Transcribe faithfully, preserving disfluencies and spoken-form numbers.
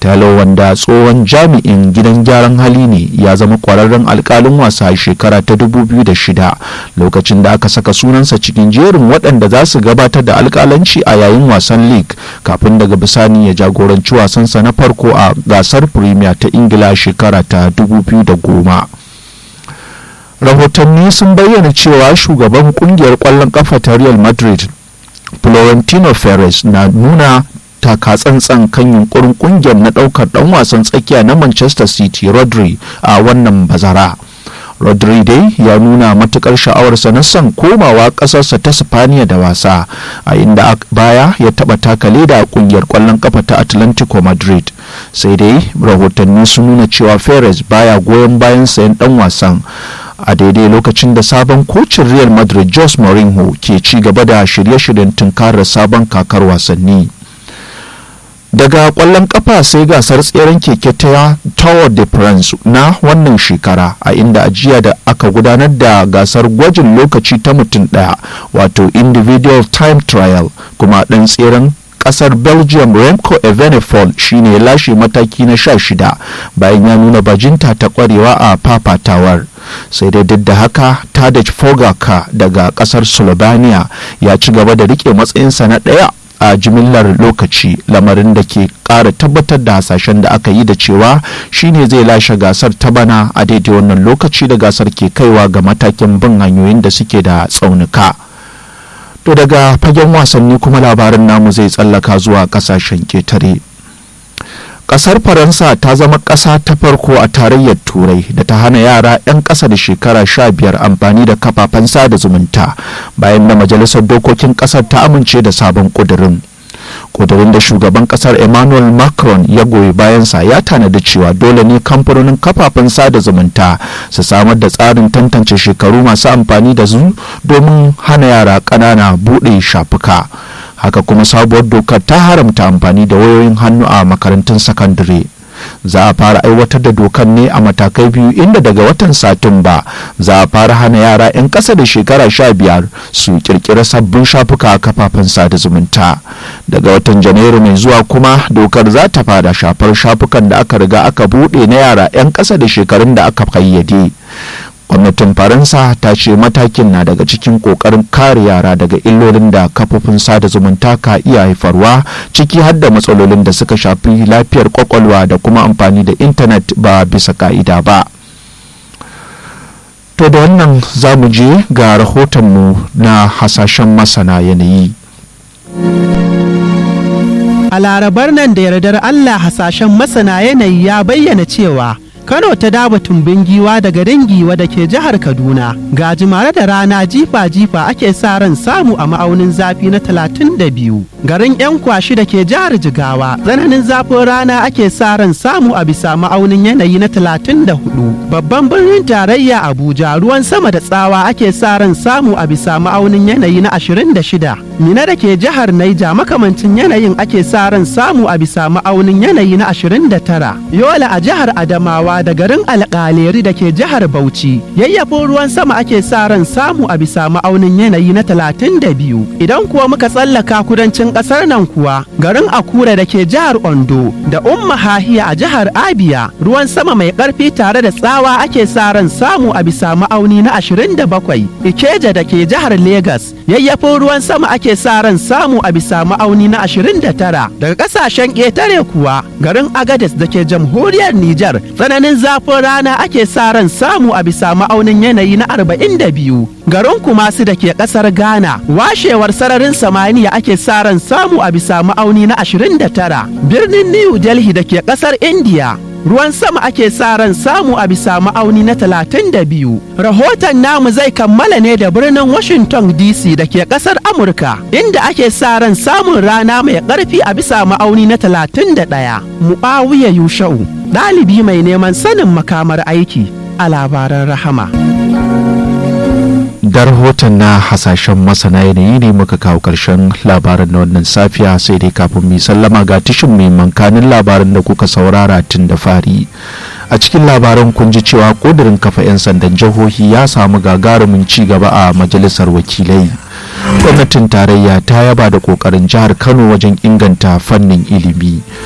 Taylor, wanda tsohon jami'in gidan gyaran hali ne, ya zama kwararren alkalin wasa a shekara ta dubu biyu da shida lokacin da aka saka sunansa cikin jerin waɗanda za su gabatar da alkalanci a yayin wasan league kafin daga bisani ya jagoranci wasansa na farko a gasar premier ta ingila shekara ta dubu biyu da goma. Rahotanni sun bayyana cewa shugaban kungiyar kwallon kafa ta Real Madrid Florentino Perez na nuna takatsantsan kan yunkurin kungiyar na daukar dan wasan tsakiya na Manchester City Rodri a wannan bazara. Rodri dai ya nuna matukar sha'awarsa na son komawa kasarsa ta Spaniya da wasa, a inda baya ya taba taka leda a kungiyar kwallon kafa ta Atlantico Madrid. Sai dai rahotanni sun nuna cewa Perez baya goyon bayan sayan dan wasan a daidai lokacin da sabon kocin Real Madrid Jose Mourinho ke ci gaba da shirye-shiryen tunkarar sabon kakar wasanni. Daga kwallon kafa sai gasar tseren keke ta Tour de France na wannan shekara, a inda ajiya da aka gudanar da gasar gwajin lokaci ta mutum daya wato individual time trial, kuma dan tseren kasar Belgium Remco Evenepoel shine ya lashe mataki na sha shida bayan ya nuna bajinta ta kwarewa a fafatawar. Sai dai duk da haka Tadej Pogačar daga kasar Slovenia ya ci gaba da rike matsayinsa na daya a jimillar lokaci, lamarin da ke ƙara tabbatar da hasashen da aka yi da cewa shine zai lashe gasar ta bana a daidai wannan lokaci da gasar ke kaiwa ga matakin bin hanyoyin da suke da tsaunuka. To daga fagen wasanni kuma labarin namu zai tsallaka zuwa kasashen ketare. Kasar Faransa ta zama ƙasa ta farko a tarayyar Turai da ta hana yara 'yan ƙasa da shekara sha biyar amfani da kafafen sada zumunta bayan da majalisar dokokin ƙasar ta amince da sabon ƙudurin. Ƙudurin da shugaban ƙasar Emmanuel Macron ya goyi bayansa ya tanadi cewa dole ne kamfanonin kafafen sada zumunta su samar da tsarin tantance shekaru masu amfani da su domin hana yara ƙanana buɗe shafuka. Haka kuma sabuwar dokar ta haramta amfani da wayoyin hannu a makarantun sakandare. Za a fara aiwatar da dokar ne a matakai biyu, inda daga watan Satumba za a fara hana yara 'yan ƙasa da shekara sha biyar su kirkira sabbin shafuka a kafafen sada zumunta. Daga watan Janairu mai zuwa kuma dokar za ta fara shafar shafukan da aka riga aka buɗe na yara 'yan ƙasa da shekarun da aka kayyade. Gwamnatin Faransa ta ce matakin na daga cikin kokarin kare yara daga illolin da kafofin sada zumunta ka iya haifarwa, ciki har da matsalolin da suka shafi lafiyar kwakwalwa da kuma amfani da intanet ba bisa ka'ida ba. To da wannan za mu je ga rahotonmu na hasashen masana yanayi. A larabar nan da yardar Allah, hasashen masana yanayi ya bayyana cewa Kano ta daba tumbin giwa daga dangiwa da ke jihar Kaduna. Gajimare da rana jifa-jifa ake sa ran samu a ma'aunin zafi na talatin da biyu. Garin 'yan kwashi da ke jihar Jigawa, tsananin zafin rana ake sa ran samu a bisa ma'aunin yanayi na talatin da hudu. Babban birnin tarayya Abuja, ruwan sama da tsawa ake sa ran samu a bisa ma'aunin yanayi na ashirin da shida. Mina da ke jihar Naija, makamancin yanayin ake sa ran samu a bisa ma'aunin yanayi na ashirin da tara. Yola a jihar Adamawa da garin Alƙaleri da ke jihar Bauchi, yayyafin ruwan sama ake sa ran samu a bisa ma'aunin yanayi na talatin da biyu. Idan kuwa muka tsallaka kudancin ƙasar nan kuwa, garin Akure da ke jihar Ondo da Umma Hahiya a jihar Abia, ruwan sama mai ƙarfi tare da tsawa ake sa ran samu a bisa ma'auni na ashirin da bakwai. Ikeja da ke jihar Legas, yayyafin ruwan sama ake sa ran samu a bisa ma'auni na ashirin da tara. Daga ƙasashen ƙetare kuwa, garin Agadez da ke jamhuriyar Nijar, tsananin zafin rana ake sa ran samu a bisa ma'aunin yanayi na arba'in da biyu. Garin Kumasi da ke ƙasar Ghana, washewar sararin samaniya ake sa ran samu a bisa ma'auni na ashirin da tara. Birnin New Delhi da ke ƙasar India, ruwan sama ake sa ran samu a bisa ma'auni na talatin da biyu. Rahoton namu zai kammala ne da birnin Washington D C da ke ƙasar Amurka, inda ake sa ran samun rana mai ƙarfi a bisa ma'auni na talatin da ɗaya. Mu'awiya Yusha'u, ɗalibi mai neman sanin makamar aiki a labaran Rahama. Da rahoton na hasashen masana yanayi ne muka kawo ƙarshen labaran na wannan safiya, sai dai kafin mu sallama ga tishin mai mankanin labaran da kuka saurara tun da fari. A cikin labaran kun ji cewa ƙudurin kafa 'yan sandan jihohi ya samu gagarumin ci gaba a majalisar wakilai. Gwamnatin tarayya ta yaba da ƙoƙarin jihar Kano wajen inganta fannin ilimi.